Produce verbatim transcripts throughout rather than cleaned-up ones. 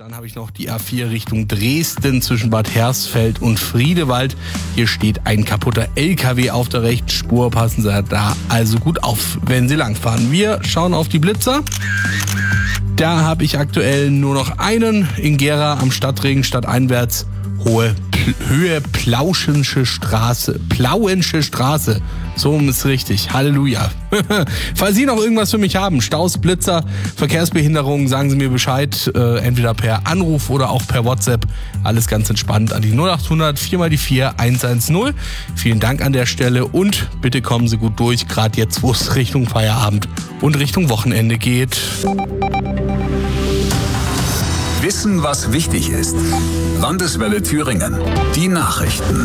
Dann habe ich noch die A vier Richtung Dresden zwischen Bad Hersfeld und Friedewald. Hier steht ein kaputter L K W auf der rechten Spur. Passen Sie da also gut auf, wenn Sie langfahren. Wir schauen auf die Blitzer. Da habe ich aktuell nur noch einen in Gera am Stadtring, stadteinwärts. Hohe P- Höhe Plauschensche Straße. Plauensche Straße. So ist richtig. Halleluja. Falls Sie noch irgendwas für mich haben, Staus, Blitzer, Verkehrsbehinderungen, sagen Sie mir Bescheid. Äh, entweder per Anruf oder auch per WhatsApp. Alles ganz entspannt an die null acht hundert vier mal die vier eins eins null. Vielen Dank an der Stelle und bitte kommen Sie gut durch, gerade jetzt, wo es Richtung Feierabend und Richtung Wochenende geht. Wissen, was wichtig ist. Landeswelle Thüringen. Die Nachrichten.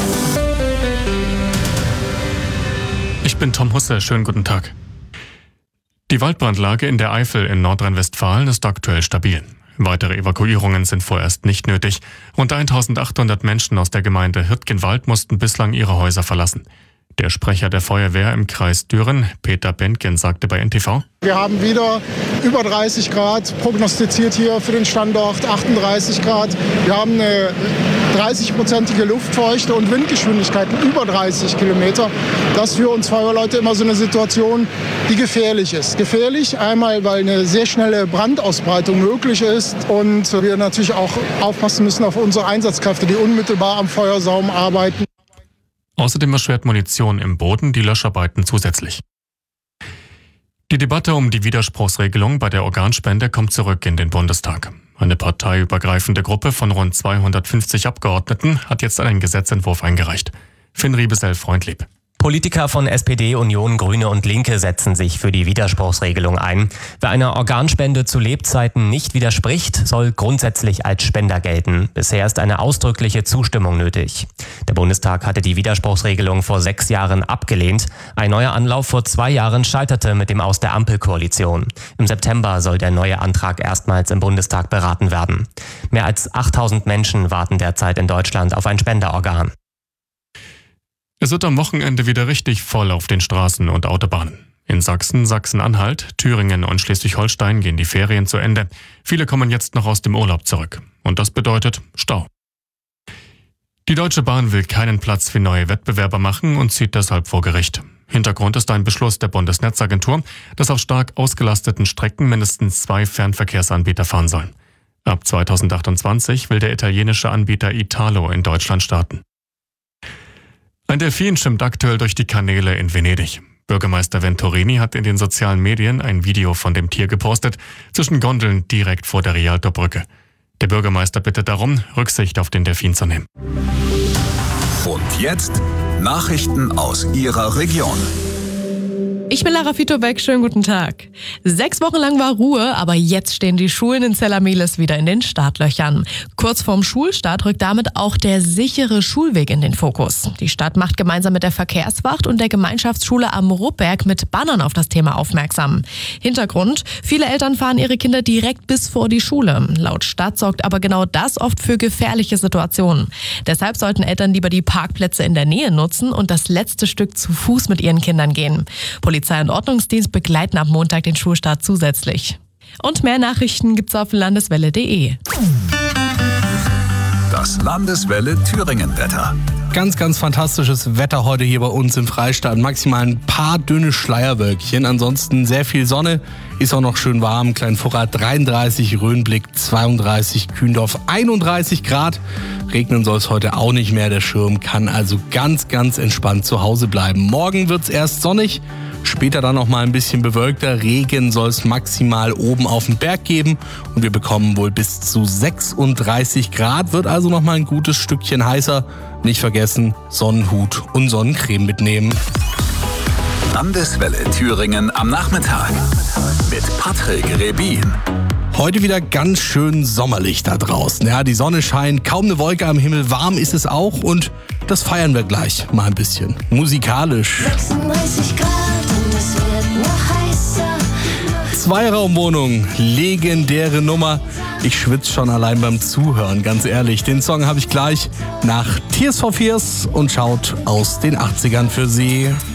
Ich bin Tom Husse. Schönen guten Tag. Die Waldbrandlage in der Eifel in Nordrhein-Westfalen ist aktuell stabil. Weitere Evakuierungen sind vorerst nicht nötig. Rund eintausendachthundert Menschen aus der Gemeinde Hürtgenwald mussten bislang ihre Häuser verlassen. Der Sprecher der Feuerwehr im Kreis Düren, Peter Bentgen, sagte bei N T V: Wir haben wieder über dreißig Grad prognostiziert hier für den Standort, achtunddreißig Grad. Wir haben eine dreißig-prozentige Luftfeuchte und Windgeschwindigkeiten über dreißig Kilometer. Das ist für uns Feuerwehrleute immer so eine Situation, die gefährlich ist. Gefährlich einmal, weil eine sehr schnelle Brandausbreitung möglich ist und wir natürlich auch aufpassen müssen auf unsere Einsatzkräfte, die unmittelbar am Feuersaum arbeiten. Außerdem erschwert Munition im Boden die Löscharbeiten zusätzlich. Die Debatte um die Widerspruchsregelung bei der Organspende kommt zurück in den Bundestag. Eine parteiübergreifende Gruppe von rund zweihundertfünfzig Abgeordneten hat jetzt einen Gesetzentwurf eingereicht. Finn Riebesell-Freundlieb. Politiker von S P D, Union, Grüne und Linke setzen sich für die Widerspruchsregelung ein. Wer einer Organspende zu Lebzeiten nicht widerspricht, soll grundsätzlich als Spender gelten. Bisher ist eine ausdrückliche Zustimmung nötig. Der Bundestag hatte die Widerspruchsregelung vor sechs Jahren abgelehnt. Ein neuer Anlauf vor zwei Jahren scheiterte mit dem Aus der Ampelkoalition. Im September soll der neue Antrag erstmals im Bundestag beraten werden. Mehr als achttausend Menschen warten derzeit in Deutschland auf ein Spenderorgan. Es wird am Wochenende wieder richtig voll auf den Straßen und Autobahnen. In Sachsen, Sachsen-Anhalt, Thüringen und Schleswig-Holstein gehen die Ferien zu Ende. Viele kommen jetzt noch aus dem Urlaub zurück. Und das bedeutet Stau. Die Deutsche Bahn will keinen Platz für neue Wettbewerber machen und zieht deshalb vor Gericht. Hintergrund ist ein Beschluss der Bundesnetzagentur, dass auf stark ausgelasteten Strecken mindestens zwei Fernverkehrsanbieter fahren sollen. Ab zweitausendachtundzwanzig will der italienische Anbieter Italo in Deutschland starten. Ein Delfin schwimmt aktuell durch die Kanäle in Venedig. Bürgermeister Venturini hat in den sozialen Medien ein Video von dem Tier gepostet, zwischen Gondeln direkt vor der Rialtobrücke. Der Bürgermeister bittet darum, Rücksicht auf den Delfin zu nehmen. Und jetzt Nachrichten aus Ihrer Region. Ich bin Lara Fitobeck, schönen guten Tag. Sechs Wochen lang war Ruhe, aber jetzt stehen die Schulen in Zellamelis wieder in den Startlöchern. Kurz vorm Schulstart rückt damit auch der sichere Schulweg in den Fokus. Die Stadt macht gemeinsam mit der Verkehrswacht und der Gemeinschaftsschule am Ruppberg mit Bannern auf das Thema aufmerksam. Hintergrund: Viele Eltern fahren ihre Kinder direkt bis vor die Schule. Laut Stadt sorgt aber genau das oft für gefährliche Situationen. Deshalb sollten Eltern lieber die Parkplätze in der Nähe nutzen und das letzte Stück zu Fuß mit ihren Kindern gehen. Polizei und Ordnungsdienst begleiten ab Montag den Schulstart zusätzlich. Und mehr Nachrichten gibt's auf landeswelle punkt de. Das Landeswelle Thüringen-Wetter. Ganz, ganz fantastisches Wetter heute hier bei uns im Freistaat. Maximal ein paar dünne Schleierwölkchen. Ansonsten sehr viel Sonne. Ist auch noch schön warm. Kleinvorrat dreiunddreißig, Röhnblick zweiunddreißig, Kühndorf einunddreißig Grad. Regnen soll es heute auch nicht mehr. Der Schirm kann also ganz, ganz entspannt zu Hause bleiben. Morgen wird's erst sonnig. Später dann noch mal ein bisschen bewölkter. Regen soll es maximal oben auf dem Berg geben. Und wir bekommen wohl bis zu sechsunddreißig Grad. Wird also noch mal ein gutes Stückchen heißer. Nicht vergessen, Sonnenhut und Sonnencreme mitnehmen. Landeswelle Thüringen am Nachmittag mit Patrick Rebin. Heute wieder ganz schön sommerlich da draußen. Ja, die Sonne scheint, kaum eine Wolke am Himmel, warm ist es auch und das feiern wir gleich mal ein bisschen. Musikalisch. sechsunddreißig Grad und es wird noch heißer. Zweiraumwohnung, legendäre Nummer. Ich schwitze schon allein beim Zuhören, ganz ehrlich. Den Song habe ich gleich nach Tears for Fears und schaut aus den achtzigern für Sie.